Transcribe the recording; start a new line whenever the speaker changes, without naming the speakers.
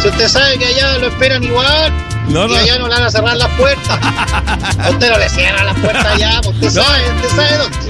Si usted sabe que allá lo esperan igual,
No,
y allá no le van a cerrar las puertas. A usted no le cierran las puertas allá, usted sabe dónde.